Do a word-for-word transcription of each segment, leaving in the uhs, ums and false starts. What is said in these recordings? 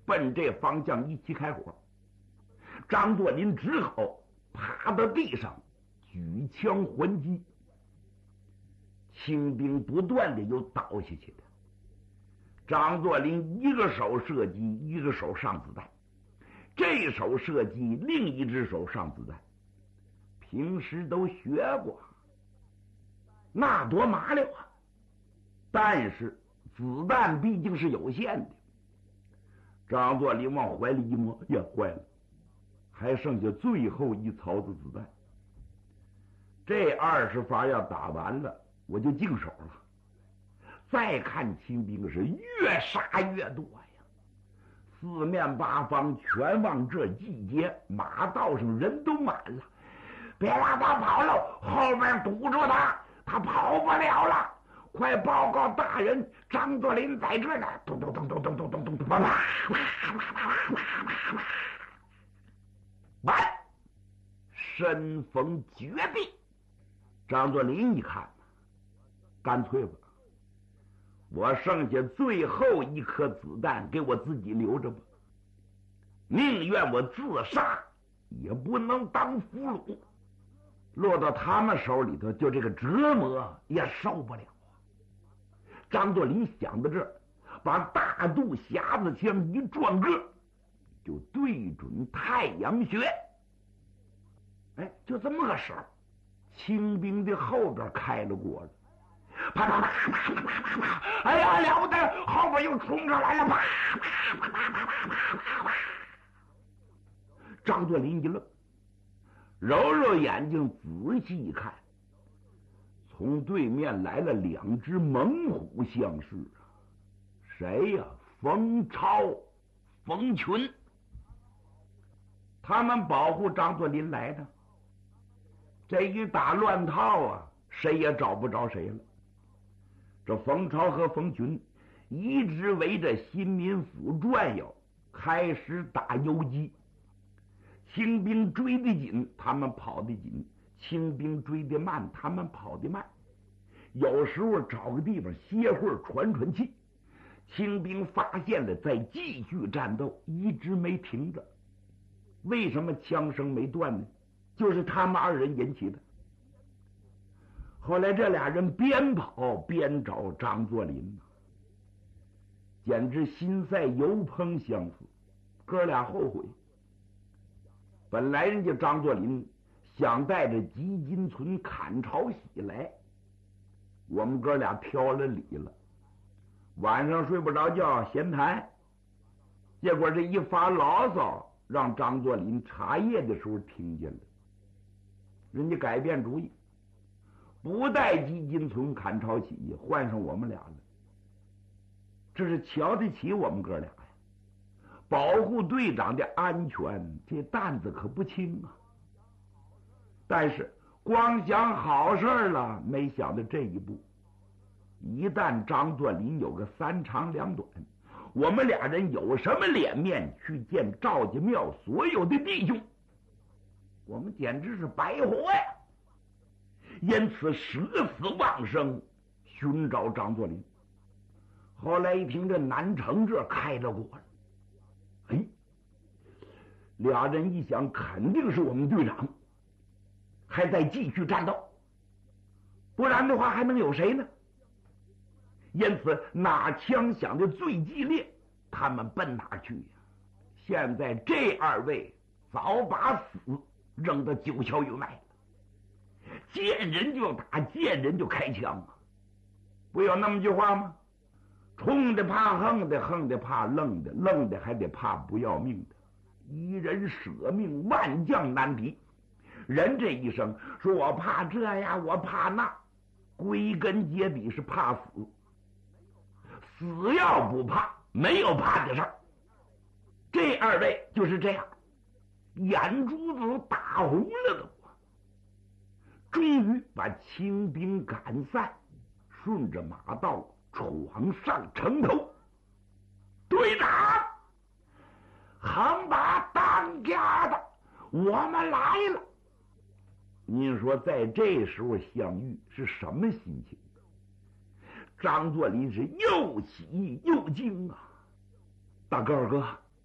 奔这方向一起开火。张作霖只好趴到地上举枪还击，清兵不断的又倒下去了。张作霖一个手射击，一个手上子弹，这手射击，另一只手上子弹。平时都学过，那多麻溜啊！但是子弹毕竟是有限的。张作霖往怀里一摸，呀，坏了，还剩下最后一槽子子弹。这二十发要打完了，我就净手了。再看清兵是越杀越多呀，四面八方全往这集结，马道上人都满了。别让他跑了，后面堵住他，他跑不了了。快报告大人，张作霖在这呢！咚咚咚咚咚咚咚咚咚，完，身逢绝地。张作霖一看，干脆吧，我剩下最后一颗子弹给我自己留着吧，宁愿我自杀，也不能当俘虏。落到他们手里头，就这个折磨也受不了啊！张作霖想到这儿，把大肚匣子枪一转个，就对准太阳穴。哎，就这么个时候，清兵的后边开了锅了，啪啪啪啪啪啪啪！哎呀，了不得，后边又冲上来了！啪啪啪啪啪啪啪啪！张作霖一愣，揉揉眼睛，仔细一看，从对面来了两只猛虎相视啊！谁呀？冯超、冯群，他们保护张作霖来的。这一打乱套啊，谁也找不着谁了。这冯超和冯群一直围着新民府转悠，开始打游击。清兵追得紧，他们跑得紧；清兵追得慢，他们跑得慢。有时候找个地方歇会儿，喘喘气。清兵发现了，再继续战斗，一直没停着。为什么枪声没断呢？就是他们二人引起的。后来这俩人边跑边找张作霖，简直心赛油烹相似。哥俩后悔。本来人家张作霖想带着吉金存砍朝喜来，我们哥俩挑了理了。晚上睡不着觉，闲谈，结果这一发牢骚让张作霖茶叶的时候听见了，人家改变主意，不带吉金存砍朝喜，换上我们俩了。这是瞧得起我们哥俩呀！保护队长的安全，这担子可不轻啊。但是光想好事了，没想到这一步。一旦张作霖有个三长两短，我们俩人有什么脸面去见赵家庙所有的弟兄？我们简直是白活呀！因此舍死忘生寻找张作霖。后来一听这南城这开了锅了，哎，俩人一想，肯定是我们队长还在继续战斗，不然的话还能有谁呢？因此哪枪响的最激烈，他们奔哪去呀？现在这二位早把死扔到九霄云外了，见人就打，见人就开枪啊！不有那么句话吗？冲的怕横的，横的怕愣的，愣的还得怕不要命的。一人舍命，万将难敌。人这一生说我怕这呀，我怕那，归根结底是怕死。死要不怕，没有怕的事儿。这二位就是这样，眼珠子都打红了都。终于把清兵赶散，顺着马道闯上城头。队长，横把当家的，我们来了。您说在这时候相遇是什么心情？张作霖是又喜又惊啊！大哥二哥，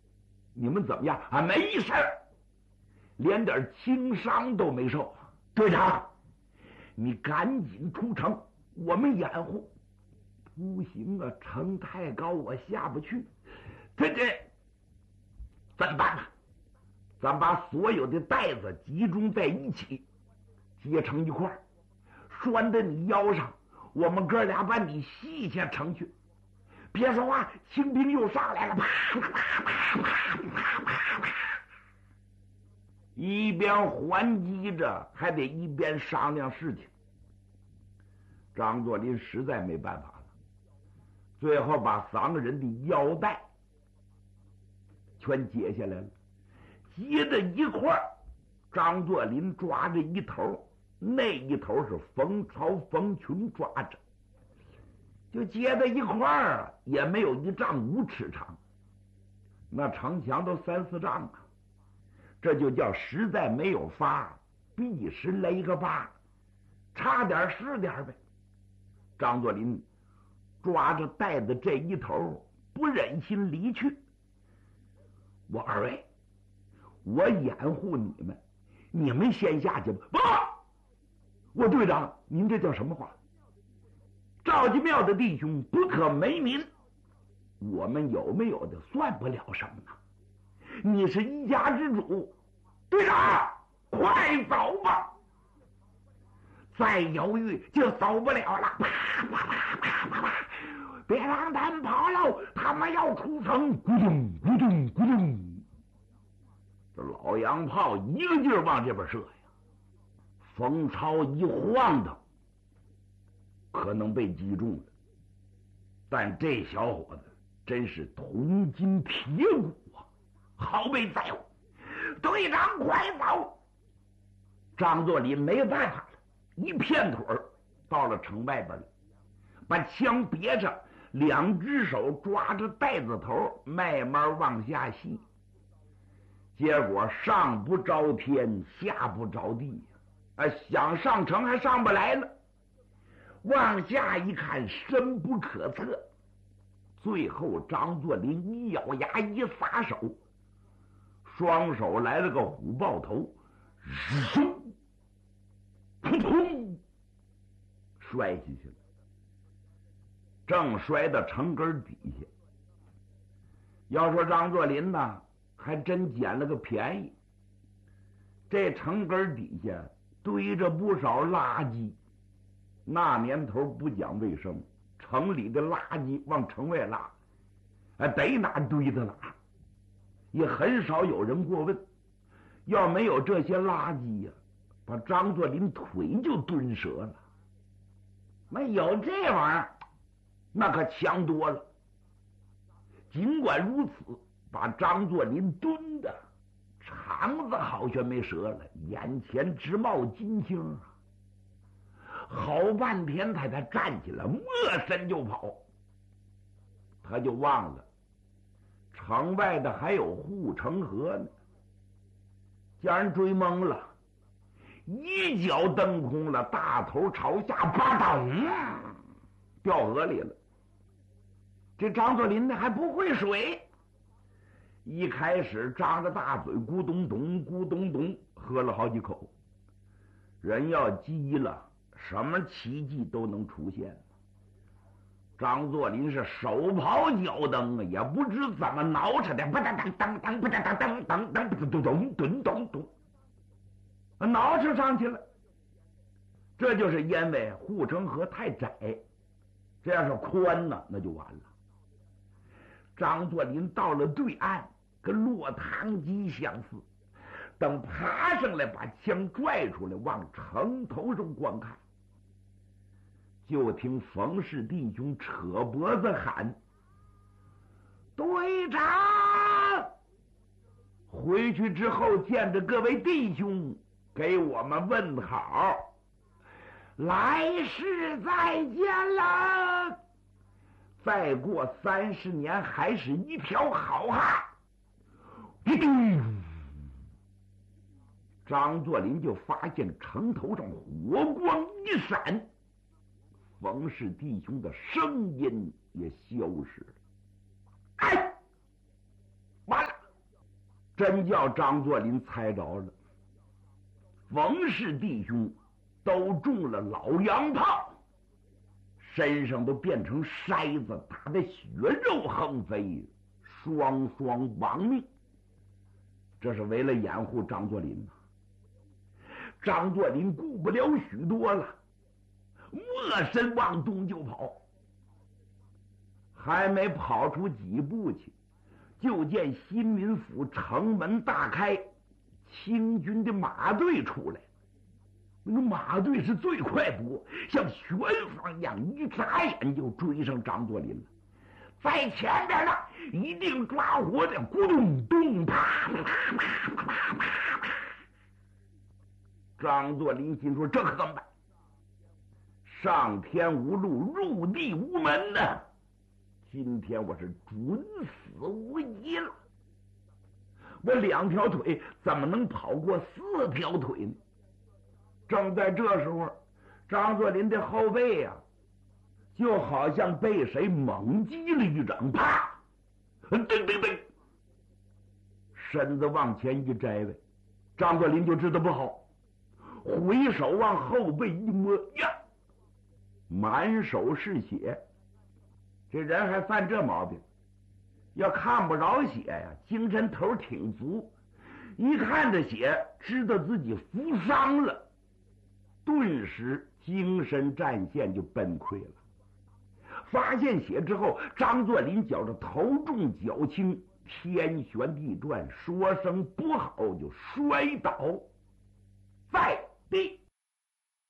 你们怎么样？啊，没事儿，连点轻伤都没受。队长，你赶紧出城，我们掩护。不行啊，城太高，我下不去。这这怎么办啊？咱把所有的袋子集中在一起，结成一块，拴在你腰上，我们哥俩把你系下城去。别说话，清兵又上来了！啪啪啪啪啪啪啪，一边还击着，还得一边商量事情。张作霖实在没办法了，最后把三个人的腰带全解下来了，结在一块儿。张作霖抓着一头，那一头是冯超、冯群抓着，就结在一块儿啊，也没有一丈五尺长，那城墙都三四丈啊，这就叫实在没有法，必是勒个疤，差点是点呗。张作霖抓着带子这一头，不忍心离去。我二位，我掩护你们，你们先下去吧。不，我队长，您这叫什么话？赵家庙的弟兄不可没您，我们有没有的算不了什么呢？你是一家之主，队长，快走吧！再犹豫就走不了了！啪啪啪啪啪啪！别让他们跑喽，他们要出城！咕咚咕咚咕咚，这老洋炮一个劲儿往这边射呀！冯超一晃腾，可能被击中了，但这小伙子真是铜筋铁骨啊，好被在乎。队长，快走！张作霖没办法了，一片腿儿到了城外边了，把枪别上，两只手抓着带子头，慢慢往下系。结果上不着天，下不着地，啊，想上城还上不来了。往下一看，深不可测。最后，张作霖一咬牙，一撒手，双手来了个虎豹头，嗖，扑通，摔下去了。正摔到城根底下。要说张作霖呢，还真捡了个便宜。这城根底下堆着不少垃圾。那年头不讲卫生，城里的垃圾往城外拉，啊，得哪堆的拉，也很少有人过问。要没有这些垃圾呀、啊，把张作霖腿就蹲折了。没有这玩意儿，那可强多了。尽管如此，把张作霖蹲的肠子好像没折了，眼前直冒金星啊！好半天他才站起来，没身就跑。他就忘了城外的还有护城河呢，叫人追懵了，一脚蹬空了，大头朝下，啪嗒掉河里了。这张作霖呢还不会水，一开始张着大嘴咕咚咚咕咚咚喝了好几口。人要急了，什么奇迹都能出现。张作霖是手刨脚蹬啊，也不知怎么挠饬的，不当当当当不当当当当当咚咚咚咚咚，挠饬上去了。这就是因为护城河太窄，这要是宽呢，那就完了。张作霖到了对岸，跟落汤鸡相似。等爬上来，把枪拽出来，往城头上观看，就听冯氏弟兄扯脖子喊：“队长！”回去之后见着各位弟兄，给我们问好，来世再见了。再过三十年，还是一条好汉。滴滴，张作霖就发现城头上火光一闪，冯氏弟兄的声音也消失了。哎，完了！ 真叫张作霖猜着了。冯氏弟兄都中了老洋炮，身上都变成筛子，打得血肉横飞，双双亡命。这是为了掩护张作霖呐。张作霖顾不了许多了，没身往东就跑。还没跑出几步去，就见新民府城门大开，清军的马队出来。那个马队是最快步，像旋风一样，一眨眼就追上张作霖了。在前边呢，一定抓活的，咕咚咚，啪啪啪啪啪啪啪。张作霖心说：这可怎么办？上天无路，入地无门呢、啊！今天我是准死无疑了。我两条腿怎么能跑过四条腿呢？正在这时候，张作霖的后背呀、啊，就好像被谁猛击了一掌，啪，噔噔噔，身子往前一摘呗。张作霖就知道不好，回手往后背一摸，呀，满手是血。这人还犯这毛病，要看不着血呀，精神头挺足，一看这血，知道自己负伤了，顿时精神战线就崩溃了。发现血之后，张作霖觉着头重脚轻，天旋地转，说声不好就摔倒在地。